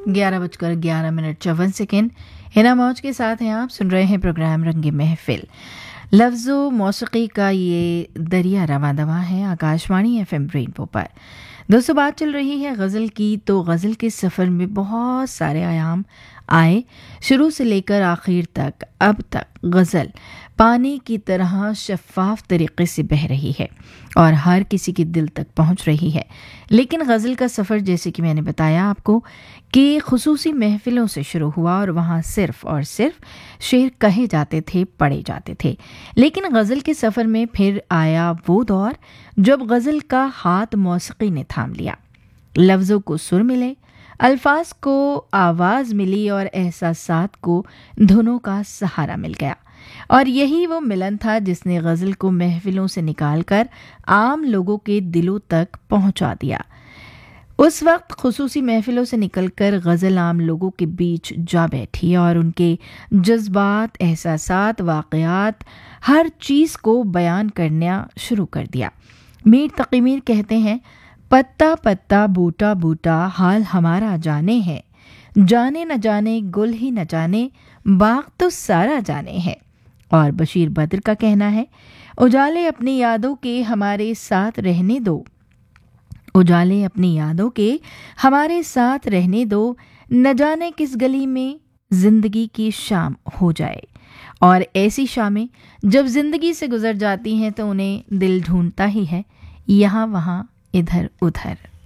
11:11 हिना मौज के साथ हैं आप। सुन रहे हैं प्रोग्राम रंग महफिल। लफ्ज़ो मौसीकी का ये दरिया रवां दवा है आकाशवाणी FM रेनबो पर। दोस्तों, बात चल रही है गज़ल की, तो गज़ल के सफ़र में बहुत सारे आयाम आए। शुरू से लेकर आखिर तक अब तक गज़ल पानी की तरह शफ़ाफ तरीक़े से बह रही है और हर किसी के दिल तक पहुंच रही है। लेकिन गज़ल का सफ़र, जैसे कि मैंने बताया आपको, कि ख़ुसूसी महफ़िलों से शुरू हुआ और वहाँ सिर्फ़ और सिर्फ शेर कहे जाते थे, पढ़े जाते थे। लेकिन गज़ल के सफ़र में फिर आया वो दौर जब गज़ल का हाथ मौसीकी ने थाम लिया। लफ्ज़ों को सुर मिले, अल्फाज को आवाज़ मिली और एहसासात को धुनों का सहारा मिल गया। और यही वो मिलन था जिसने गज़ल को महफिलों से निकालकर आम लोगों के दिलों तक पहुंचा दिया। उस वक्त खुसूसी महफिलों से निकलकर गज़ल आम लोगों के बीच जा बैठी और उनके जज्बात, एहसासात, वाक़यात, हर चीज़ को बयान करना शुरू कर दिया। मीर तक़ी मीर कहते हैं, पत्ता पत्ता बूटा बूटा हाल हमारा जाने है, जाने न जाने गुल ही न जाने बाग तो सारा जाने है। और बशीर बद्र का कहना है, उजाले अपनी यादों के हमारे साथ रहने दो, उजाले अपनी यादों के हमारे साथ रहने दो, न जाने किस गली में जिंदगी की शाम हो जाए। और ऐसी शामें जब जिंदगी से गुजर जाती हैं तो उन्हें दिल ढूंढता ही है, यहाँ वहाँ इधर उधर।